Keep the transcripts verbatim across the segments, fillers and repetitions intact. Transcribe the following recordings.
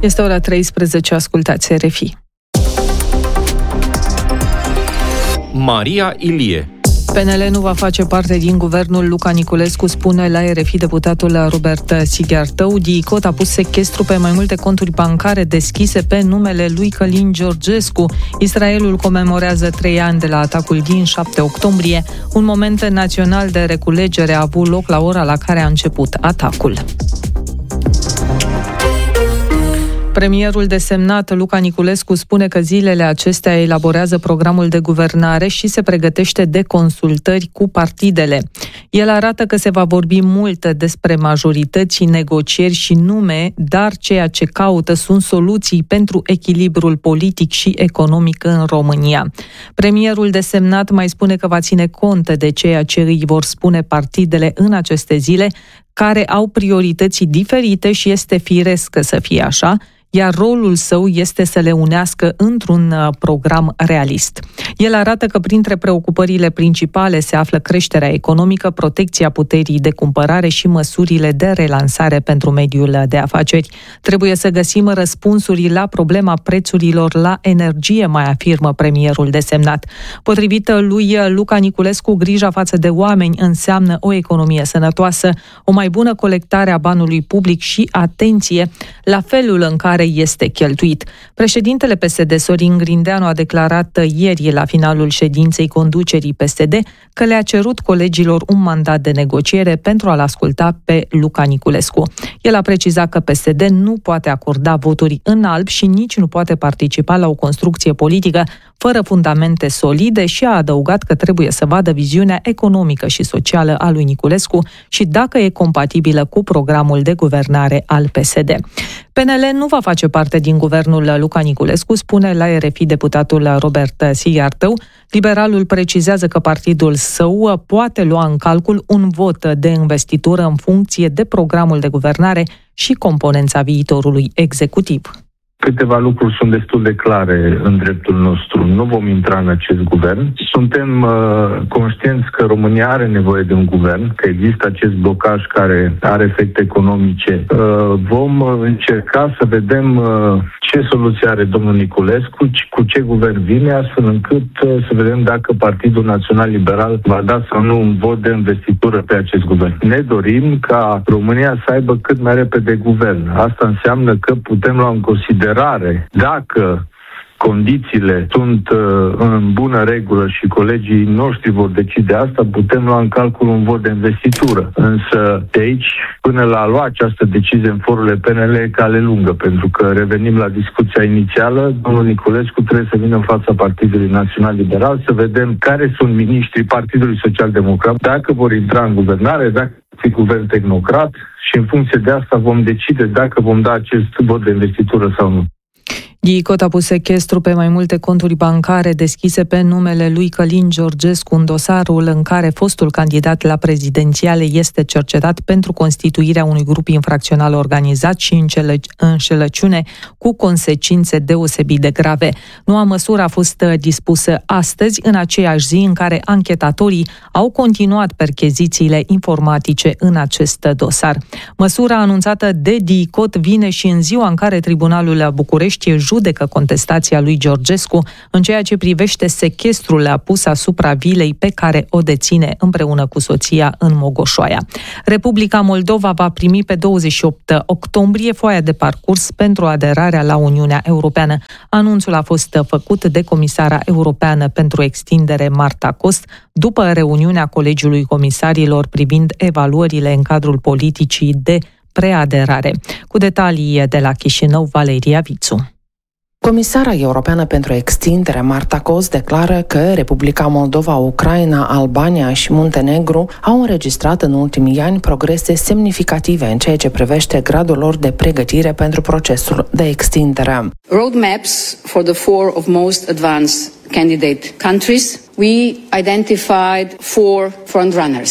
Este ora treisprezece, ascultați R F I. Maria Ilie. P N L nu va face parte din guvernul Luca Niculescu, spune la R F I deputatul Robert Sighiartău. DICOT a pus sechestru pe mai multe conturi bancare deschise pe numele lui Călin Georgescu. Israelul comemorează trei ani de la atacul din șapte octombrie. Un moment național de reculegere a avut loc la ora la care a început atacul. Premierul desemnat Luca Niculescu spune că zilele acestea elaborează programul de guvernare și se pregătește de consultări cu partidele. El arată că se va vorbi mult despre majorități, negocieri și nume, dar ceea ce caută sunt soluții pentru echilibrul politic și economic în România. Premierul desemnat mai spune că va ține cont de ceea ce îi vor spune partidele în aceste zile, care au priorități diferite și este firesc să fie așa, iar rolul său este să le unească într-un program realist. El arată că printre preocupările principale se află creșterea economică, protecția puterii de cumpărare și măsurile de relansare pentru mediul de afaceri. Trebuie să găsim răspunsuri la problema prețurilor la energie, mai afirmă premierul desemnat. Potrivit lui Luca Niculescu, grija față de oameni înseamnă o economie sănătoasă, o mai bună colectare a banului public și atenție la felul în care este cheltuit. Președintele P S D, Sorin Grindeanu, a declarat ieri la finalul ședinței conducerii P S D că le-a cerut colegilor un mandat de negociere pentru a-l asculta pe Luca Niculescu. El a precizat că P S D nu poate acorda voturi în alb și nici nu poate participa la o construcție politică fără fundamente solide și a adăugat că trebuie să vadă viziunea economică și socială a lui Niculescu și dacă e compatibilă cu programul de guvernare al P S D. P N L nu va face parte din guvernul Luca Niculescu, spune la R F I deputatul Robert Sighiartău. Liberalul precizează că partidul său poate lua în calcul un vot de investitură în funcție de programul de guvernare și componența viitorului executiv. Câteva lucruri sunt destul de clare în dreptul nostru. Nu vom intra în acest guvern. Suntem uh, conștienți că România are nevoie de un guvern, că există acest blocaj care are efecte economice. Uh, vom încerca să vedem uh, ce soluție are domnul Niculescu, cu ce guvern vine, astfel încât uh, să vedem dacă Partidul Național Liberal va da sau nu un vot de investitură pe acest guvern. Ne dorim ca România să aibă cât mai repede guvern. Asta înseamnă că putem lua în considerare dacă condițiile sunt uh, în bună regulă și colegii noștri vor decide asta, putem lua în calcul un vot de investitură. Însă de aici, până la a lua această decizie în forurile P N L, e cale lungă, pentru că revenim la discuția inițială, domnul Niculescu trebuie să vină în fața Partidului Național Liberal, să vedem care sunt miniștrii Partidului Social Democrat, dacă vor intra în guvernare, dacă fi guvern tehnocrat și în funcție de asta vom decide dacă vom da acest vot de investitură sau nu. DICOT a pus sechestru pe mai multe conturi bancare deschise pe numele lui Călin Georgescu în dosarul în care fostul candidat la prezidențiale este cercetat pentru constituirea unui grup infracțional organizat și înșelăciune cu consecințe deosebit de grave. Noua măsură a fost dispusă astăzi, în aceeași zi în care anchetatorii au continuat perchezițiile informatice în acest dosar. Măsura anunțată de DICOT vine și în ziua în care Tribunalul București judecă contestația lui Georgescu în ceea ce privește sechestrul pus asupra vilei pe care o deține împreună cu soția în Mogoșoaia. Republica Moldova va primi pe douăzeci și opt octombrie foaia de parcurs pentru aderarea la Uniunea Europeană. Anunțul a fost făcut de comisara europeană pentru extindere Marta Cost după reuniunea Colegiului Comisarilor privind evaluările în cadrul politicii de preaderare. Cu detalii de la Chișinău, Valeria Vițu. Comisara europeană pentru extindere Marta Coz declară că Republica Moldova, Ucraina, Albania și Muntenegru au înregistrat în ultimii ani progrese semnificative în ceea ce privește gradul lor de pregătire pentru procesul de extindere. Roadmaps for the four of most advanced candidate countries. We identified four frontrunners.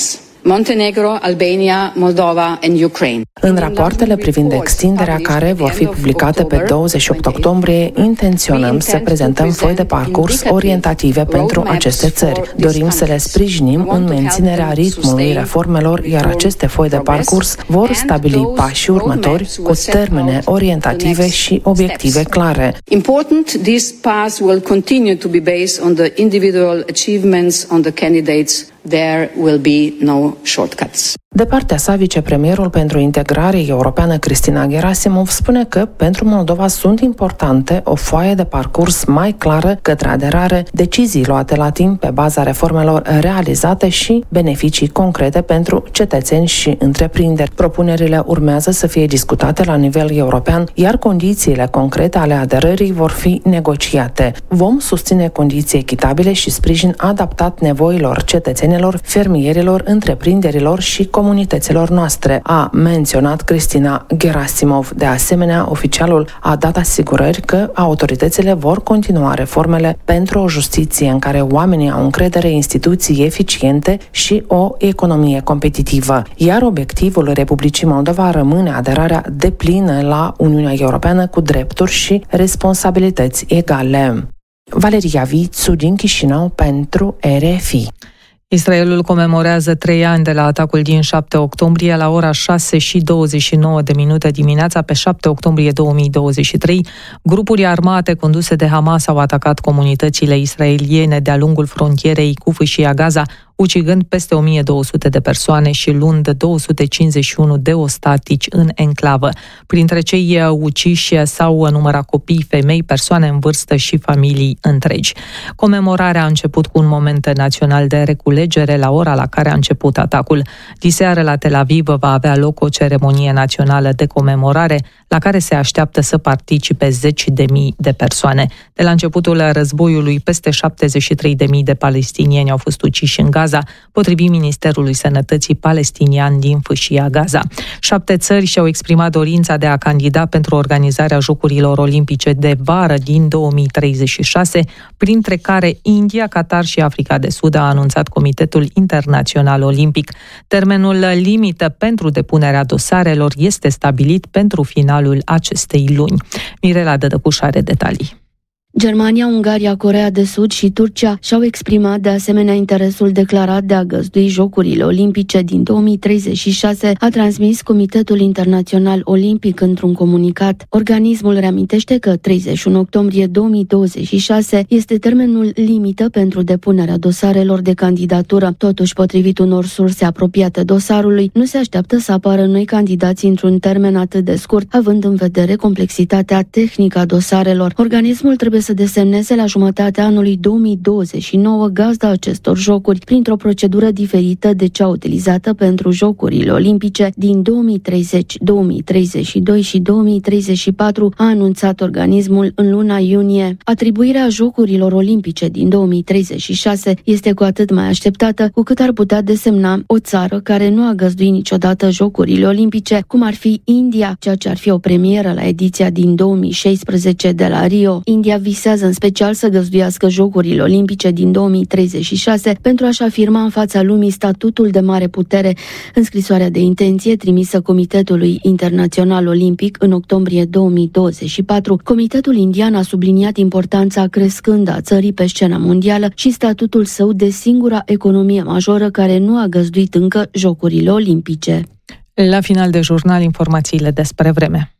Montenegro, Albania, Moldova and Ukraine. În rapoartele privind extinderea care vor fi publicate pe douăzeci și opt octombrie, intenționăm să prezentăm foi de parcurs orientative pentru aceste țări. Dorim să le sprijinim în menținerea ritmului reformelor, iar aceste foi de parcurs vor stabili pașii următori cu termene orientative și obiective clare. Important, this path will continue to be based on the individual achievements on the candidates. There will be no shortcuts. De partea sa, vicepremierul pentru integrare europeană Cristina Gerasimov spune că pentru Moldova sunt importante o foaie de parcurs mai clară către aderare, decizii luate la timp pe baza reformelor realizate și beneficii concrete pentru cetățeni și întreprinderi. Propunerile urmează să fie discutate la nivel european, iar condițiile concrete ale aderării vor fi negociate. Vom susține condiții echitabile și sprijin adaptat nevoilor cetățenilor, fermierilor, întreprinderilor și comunităților noastre, a menționat Cristina Gerasimov. De asemenea, oficialul a dat asigurări că autoritățile vor continua reformele pentru o justiție în care oamenii au încredere, instituții eficiente și o economie competitivă. Iar obiectivul Republicii Moldova rămâne aderarea deplină la Uniunea Europeană cu drepturi și responsabilități egale. Valeria Vițu din Chișinău pentru R F I. Israelul comemorează trei ani de la atacul din șapte octombrie la ora șase și douăzeci și nouă de minute dimineața pe șapte octombrie două mii douăzeci și trei. Grupuri armate conduse de Hamas au atacat comunitățile israeliene de-a lungul frontierei cu Fâșia Gaza, ucigând peste o mie două sute de persoane și luând două sute cincizeci și unu de ostatici în enclavă. Printre cei uciși s-au numărat copii, femei, persoane în vârstă și familii întregi. Comemorarea a început cu un moment național de reculegere la ora la care a început atacul. Diseară la Tel Aviv va avea loc o ceremonie națională de comemorare la care se așteaptă să participe zeci de mii de persoane. De la începutul războiului, peste șaptezeci și trei de mii de palestinieni au fost uciși în Gaza, potrivit Ministerului Sănătății palestinian din Fâșia Gaza. Șapte țări și-au exprimat dorința de a candida pentru organizarea Jocurilor Olimpice de vară din două mii treizeci și șase, printre care India, Qatar și Africa de Sud, a anunțat Comitetul Internațional Olimpic. Termenul limită pentru depunerea dosarelor este stabilit pentru finalul acestei luni. Mirela Dădăcuș are detalii. Germania, Ungaria, Coreea de Sud și Turcia și-au exprimat de asemenea interesul declarat de a găzdui Jocurile Olimpice din două mii treizeci și șase, a transmis Comitetul Internațional Olimpic într-un comunicat. Organismul reamintește că treizeci și unu octombrie două mii douăzeci și șase este termenul limită pentru depunerea dosarelor de candidatură. Totuși, potrivit unor surse apropiate dosarului, nu se așteaptă să apară noi candidați într-un termen atât de scurt, având în vedere complexitatea tehnică a dosarelor. Organismul trebuie să desemneze la jumătatea anului două mii douăzeci și nouă gazda acestor jocuri printr-o procedură diferită de cea utilizată pentru Jocurile Olimpice din două mii treizeci, două mii treizeci și doi și două mii treizeci și patru, a anunțat organismul în luna iunie. Atribuirea Jocurilor Olimpice din două mii treizeci și șase este cu atât mai așteptată cu cât ar putea desemna o țară care nu a găzduit niciodată Jocurile Olimpice, cum ar fi India, ceea ce ar fi o premieră la ediția din două mii șaisprezece de la Rio. India visează în special să găzduiască Jocurile Olimpice din două mii treizeci și șase pentru a-și afirma în fața lumii statutul de mare putere. În scrisoarea de intenție trimisă Comitetului Internațional Olimpic în octombrie două mii douăzeci și patru, Comitetul Indian a subliniat importanța crescândă a țării pe scena mondială și statutul său de singura economie majoră care nu a găzduit încă Jocurile Olimpice. La final de jurnal, informațiile despre vreme.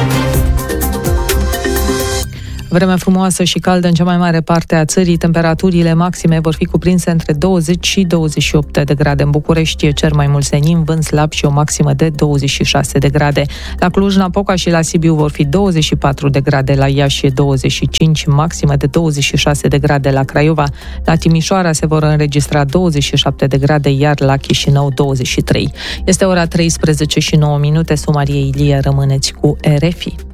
Vreme frumoasă și caldă în cea mai mare parte a țării, temperaturile maxime vor fi cuprinse între douăzeci și douăzeci și opt de grade. În București cer mai mult senin, vânt slab și o maximă de douăzeci și șase de grade. La Cluj-Napoca și la Sibiu vor fi douăzeci și patru de grade, la Iași douăzeci și cinci, maximă de douăzeci și șase de grade la Craiova. La Timișoara se vor înregistra douăzeci și șapte de grade, iar la Chișinău douăzeci și trei. Este ora treisprezece și nouă minute, Sumarie Ilie, rămâneți cu R F I.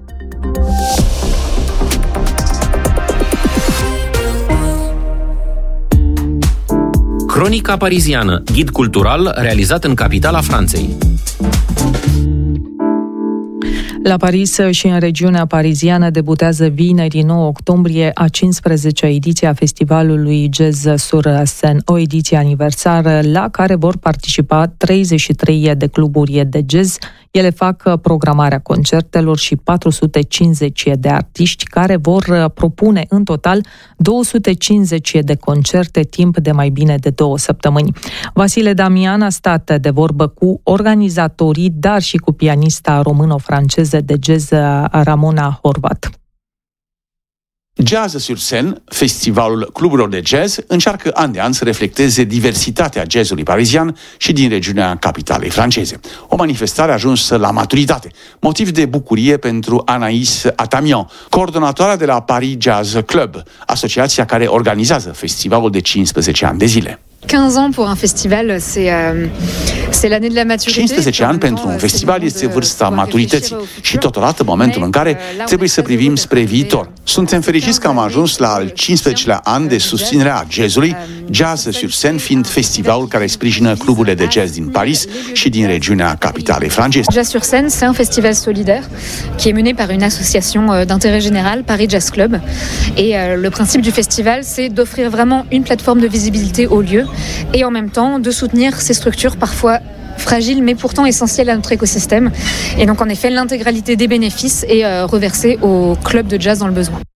Cronica pariziană, ghid cultural realizat în capitala Franței. La Paris și în regiunea pariziană debutează vineri nouă octombrie a cincizecea ediție a festivalului Jazz sur Seine, o ediție aniversară la care vor participa treizeci și trei de cluburi de jazz. Ele fac programarea concertelor și patru sute cincizeci de artiști care vor propune în total două sute cincizeci de concerte timp de mai bine de două săptămâni. Vasile Damian a stat de vorbă cu organizatorii, dar și cu pianista româno-franceză de jazz Ramona Horvat. Jazz sur Seine, festivalul cluburilor de jazz, încearcă an de an să reflecteze diversitatea jazzului parizian și din regiunea capitalei franceze. O manifestare ajunsă la maturitate, motiv de bucurie pentru Anaïs Atamian, coordonatoarea de la Paris Jazz Club, asociația care organizează festivalul de cincisprezece ani de zile. quinze ans pour un festival, c'est, euh, c'est l'année de la maturité. cincisprezece ani pentru un festival este vârsta maturității și totodată momentul în care trebuie să privim spre viitor. Suntem fericiți că am ajuns la al cincisprezecelea an de susținere a jazzului, Jazz sur Seine fiind festivalul care sprijină cluburile de jazz din Paris și din regiunea capitalei franceze. Jazz sur Seine, c'est un festival solidaire qui est mené par une association d'intérêt général, Paris Jazz Club. Et euh, le principe du festival, c'est d'offrir vraiment une plateforme de visibilité au lieu et en même temps de soutenir ces structures parfois fragiles mais pourtant essentielles à notre écosystème. Et donc en effet, l'intégralité des bénéfices est euh, reversée aux clubs de jazz dans le besoin.